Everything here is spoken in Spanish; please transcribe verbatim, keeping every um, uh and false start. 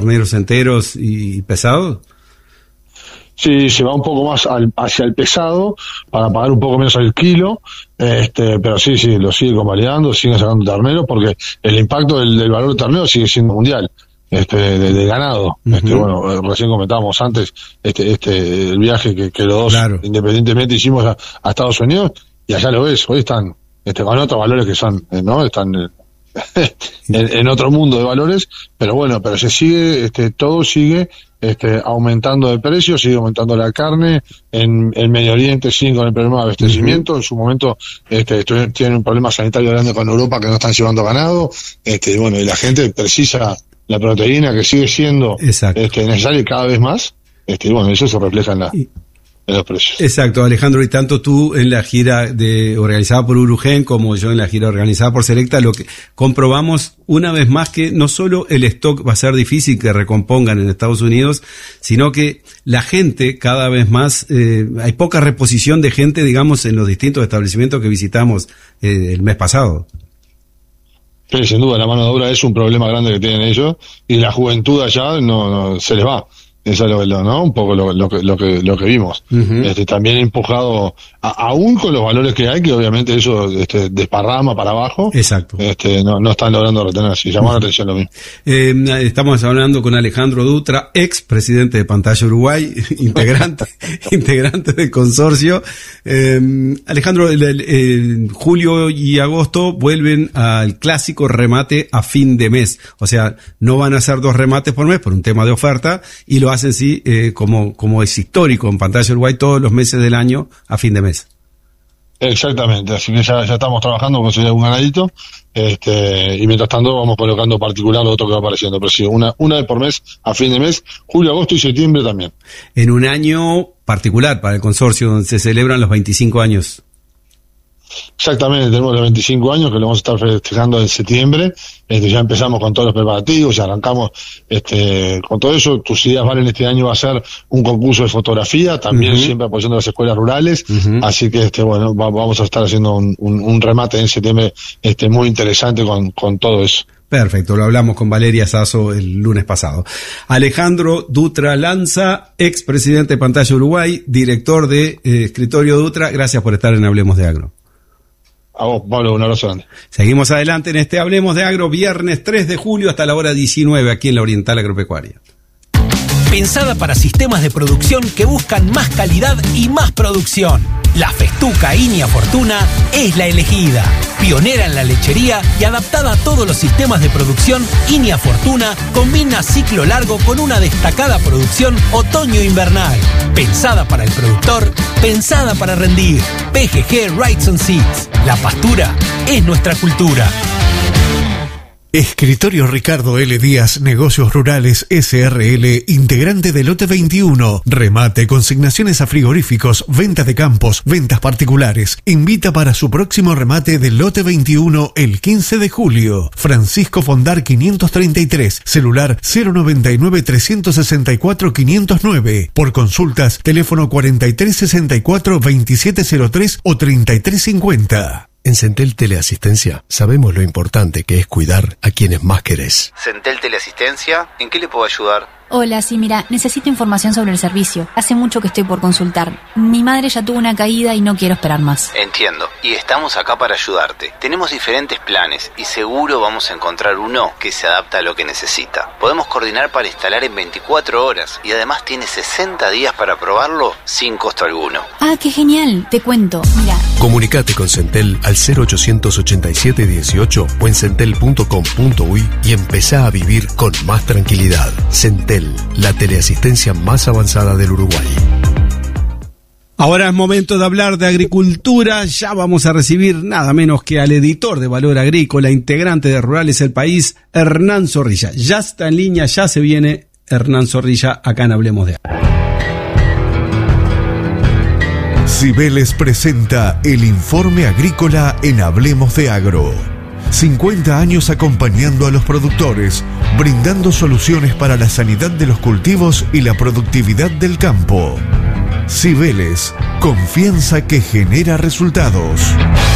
terneros enteros y pesados? Sí, se va un poco más al, hacia el pesado para pagar un poco menos el kilo, este, pero sí, sí, lo sigue convalidando, sigue sacando terneros porque el impacto del, del valor del ternero sigue siendo mundial, este, de, de ganado. Uh-huh. Este, bueno, recién comentábamos antes este, este, el viaje que, que los dos claro. independientemente hicimos a, a Estados Unidos y allá lo ves, hoy están, este, con otros valores que son, ¿no? Están en, en otro mundo de valores, pero bueno, pero se sigue, este, todo sigue Este, aumentando de precio, sigue aumentando la carne, en el Medio Oriente siguen con el problema de abastecimiento, uh-huh. en su momento este, tienen un problema sanitario grande con Europa que no están llevando ganado, este, y bueno, y la gente precisa la proteína que sigue siendo este, necesaria cada vez más, este, y bueno, eso se refleja en la... Y... en los precios. Exacto, Alejandro, y tanto tú en la gira de organizada por Urugen como yo en la gira organizada por Selecta, lo que comprobamos una vez más que no solo el stock va a ser difícil que recompongan en Estados Unidos, sino que la gente cada vez más, eh, hay poca reposición de gente, digamos, en los distintos establecimientos que visitamos eh, el mes pasado. Sí, sin duda, la mano de obra es un problema grande que tienen ellos, y la juventud allá no, no se les va. Eso es lo, lo, ¿no? Un poco lo, lo que lo que lo que vimos. Uh-huh. Este, también empujado a, aún con los valores que hay, que obviamente eso este, desparrama para abajo. Exacto. Este, no, no están logrando retener, si llamó uh-huh. la atención lo mismo. Eh, estamos hablando con Alejandro Dutra, ex presidente de Pantalla Uruguay, integrante, integrante del consorcio. Eh, Alejandro, el, el, el, julio y agosto vuelven al clásico remate a fin de mes. O sea, no van a hacer dos remates por mes por un tema de oferta, y lo hacen sí, eh, como, como es histórico en Pantalla Uruguay, todos los meses del año a fin de mes. Exactamente, así que ya, ya estamos trabajando, conseguir un ganadito, este, y mientras tanto vamos colocando particular lo otro que va apareciendo, pero sí, una, una vez por mes, a fin de mes, julio, agosto y septiembre también. En un año particular para el consorcio, donde se celebran los veinticinco años. Exactamente, tenemos los veinticinco años que lo vamos a estar festejando en septiembre, este, ya empezamos con todos los preparativos, ya arrancamos este, con todo eso. Tus ideas valen este año va a ser un concurso de fotografía, también uh-huh. siempre apoyando las escuelas rurales, uh-huh. así que este bueno va, vamos a estar haciendo un, un, un remate en septiembre este, muy interesante con, con todo eso. Perfecto, lo hablamos con Valeria Sasso el lunes pasado. Alejandro Dutra Lanza, ex presidente de Pantalla Uruguay, director de eh, Escritorio Dutra, gracias por estar en Hablemos de Agro. A vos, Pablo, un abrazo grande. Seguimos adelante en este Hablemos de Agro, viernes tres de julio hasta la hora diecinueve, aquí en la Oriental Agropecuaria. Pensada para sistemas de producción que buscan más calidad y más producción. La Festuca Inia Fortuna es la elegida. Pionera en la lechería y adaptada a todos los sistemas de producción, Inia Fortuna combina ciclo largo con una destacada producción otoño-invernal. Pensada para el productor, pensada para rendir. P G G Rights and Seeds. La pastura es nuestra cultura. Escritorio Ricardo L. Díaz, Negocios Rurales S R L, integrante de Lote veintiuno, remate, consignaciones a frigoríficos, ventas de campos, ventas particulares. Invita para su próximo remate del Lote veintiuno el quince de julio. Francisco Fondar quinientos treinta y tres, celular cero noventa y nueve, trescientos sesenta y cuatro, quinientos nueve. Por consultas, teléfono cuarenta y tres sesenta y cuatro, veintisiete cero tres o treinta y tres cincuenta. En Centel Teleasistencia sabemos lo importante que es cuidar a quienes más querés. Centel Teleasistencia, ¿en qué le puedo ayudar? Hola, sí, mira, necesito información sobre el servicio. Hace mucho que estoy por consultar. Mi madre ya tuvo una caída y no quiero esperar más. Entiendo, y estamos acá para ayudarte. Tenemos diferentes planes y seguro vamos a encontrar uno que se adapta a lo que necesita. Podemos coordinar para instalar en veinticuatro horas y además tiene sesenta días para probarlo sin costo alguno. Ah, qué genial, te cuento, mira. Comunicate con Centel al cero ochocientos ochenta y siete dieciocho o en centel punto com punto uy y empezá a vivir con más tranquilidad. Centel, la teleasistencia más avanzada del Uruguay. Ahora es momento de hablar de agricultura. Ya vamos a recibir nada menos que al editor de Valor Agrícola, integrante de Rurales El País, Hernán Zorrilla. Ya está en línea, ya se viene Hernán Zorrilla acá en Hablemos de Agro. Cibeles presenta el informe agrícola en Hablemos de Agro. cincuenta años acompañando a los productores, brindando soluciones para la sanidad de los cultivos y la productividad del campo. Cibeles, confianza que genera resultados.